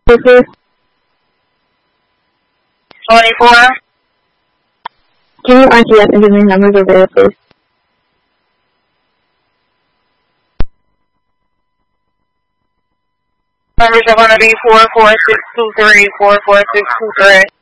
please? 24. Can you RTF and give me numbers over there, please? Numbers are going to be 44623, 44623.